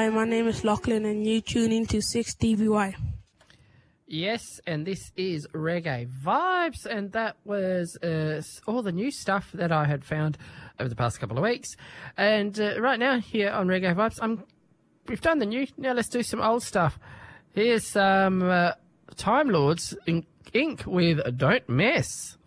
Hi, my name is Lachlan and you tune into 6DVY. Yes, and this is Reggae Vibes, and that was all the new stuff that I had found over the past couple of weeks. And right now, here on Reggae Vibes, we've done the new, now let's do some old stuff. Here's some Time Lords Inc. with Don't Mess.